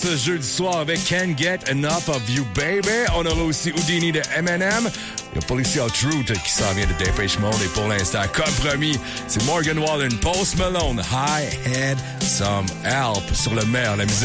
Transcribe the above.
Ce jeudi soir avec Can't Get Enough of You Baby. On aura aussi Houdini de Eminem. Il y a Policy of Truth qui s'en vient de Depeche Mode. Et pour l'instant, comme promis, c'est Morgan Wallen, Post Malone, I Had Some Help sur le meilleur de la musique.